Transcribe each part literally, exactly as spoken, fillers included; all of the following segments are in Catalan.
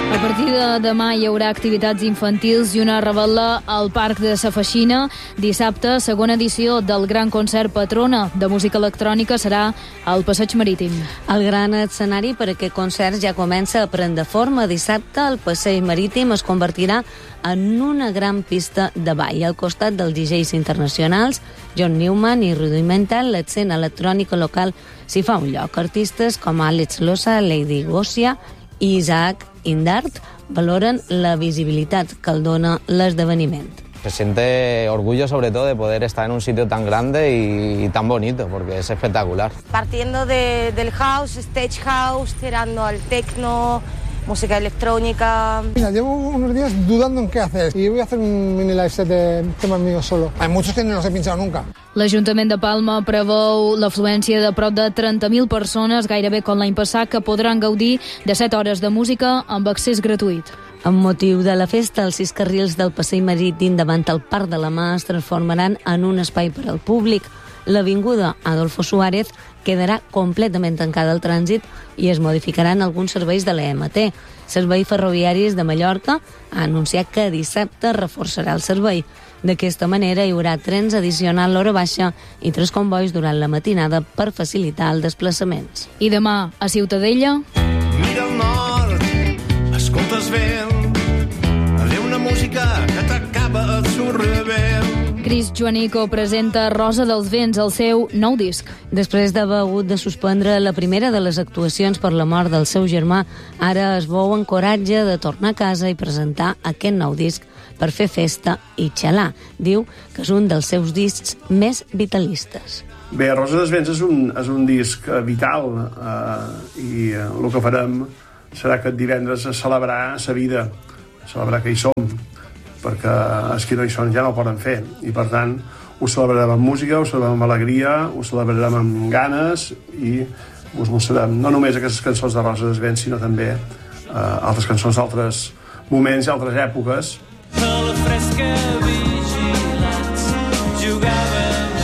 A partir de demà hi haurà activitats infantils i una revetla al Parc de Sa Feixina. Dissabte, segona edició del gran concert Patrona de música electrònica serà al Passeig Marítim. El gran escenari per a aquest concert ja comença a prendre forma. Dissabte el Passeig Marítim es convertirà en una gran pista de ball. Al costat dels D Js internacionals, John Newman i Rudimental, l'escena electrònica local s'hi fa un lloc. Artistes com Alex Losa, Lady Gosia i Isaac Indart valoren la visibilitat que el dona l'esdeveniment. Se siente orgullo sobre todo de poder estar en un sitio tan grande y, y tan bonito, porque es espectacular. Partiendo de, del house, stage house, tirando al techno, música electrónica. Mira, llevo unos días dudando en qué hacer y voy a hacer un mini live set de temas míos solo. Hay muchos que no los he pinchado nunca. L'Ajuntament de Palma preveu l'afluència de prop de trenta mil persones, gairebé com l'any passat, que podran gaudir de set hores de música amb accés gratuït. Amb motiu de la festa, els sis carrils del Passeig Marítim davant el Parc de la Mà es transformaran en un espai per al públic. L'avinguda Adolfo Suárez quedarà completament tancada al trànsit i es modificaran alguns serveis de l'E M T. Serveis Ferroviaris de Mallorca ha anunciat que dissabte reforçarà el servei. D'aquesta manera hi haurà trens addicionals a l'hora baixa i tres convois durant la matinada per facilitar els desplaçaments. I demà, a Ciutadella... Mira al nord, escoltes vent, adéu una música que t'acaba el sorrebent. Cris Joanico presenta Rosa dels Vents, el seu nou disc. Després d'haver hagut de suspendre la primera de les actuacions per la mort del seu germà, ara es veu en coratge de tornar a casa i presentar aquest nou disc per fer festa i xalar. Diu que és un dels seus discs més vitalistes. Bé, Rosa dels Vents és un, és un disc vital eh, i eh, el que farem serà aquest divendres a celebrar la vida, a celebrar que hi som, perquè els que no hi són ja no ho poden fer, i per tant ho celebrarem amb música, ho celebrarem amb alegria, ho celebrarem amb ganes i us mostrarem no només aquestes cançons de Rosa dels Vents, sinó també eh, altres cançons d'altres moments i altres èpoques. A la fresca vigilats jugàvem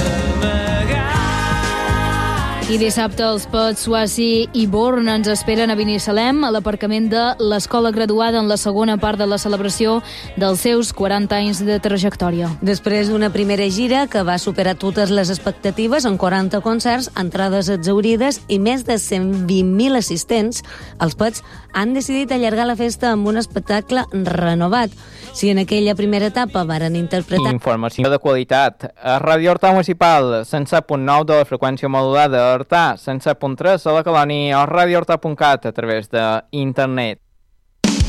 I dissabte els Pets, Swazi i Born ens esperen a Binissalem, a l'aparcament de l'Escola Graduada, en la segona part de la celebració dels seus quaranta anys de trajectòria. Després d'una primera gira que va superar totes les expectatives en quaranta concerts, entrades exhaurides i més de cent vint mil assistents, els Pets han decidit allargar la festa amb un espectacle renovat. Si en aquella primera etapa varen interpretar... Informació de qualitat. A Ràdio Horta Municipal, cent set punt nou de la freqüència modulada, Horta, cent set punt tres a la Colònia o radio horta punt cat a través d'internet.